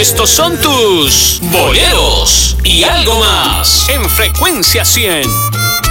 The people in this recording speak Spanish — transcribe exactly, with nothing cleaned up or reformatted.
Estos son tus boleros y algo más en Frecuencia cien.